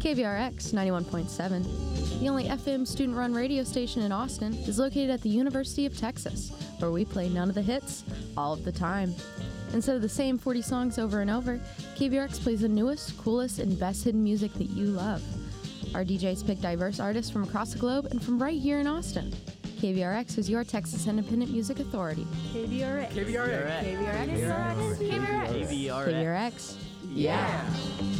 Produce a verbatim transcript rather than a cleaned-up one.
K V R X ninety-one point seven, the only F M student-run radio station in Austin, is located at the University of Texas, where we play none of the hits, all of the time. Instead of the same forty songs over and over, K V R X plays the newest, coolest, and best hidden music that you love. Our D Js pick diverse artists from across the globe and from right here in Austin. K V R X is your Texas Independent Music Authority. K V R X. K V R X. K V R X. K V R X. K V R X. K V R X. K V R X. Yeah.